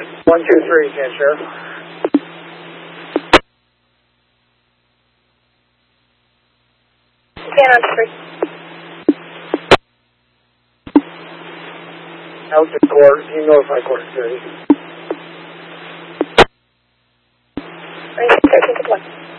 123, San Sheriff. San on 3. Out to court. You notify court security. 13 to 1.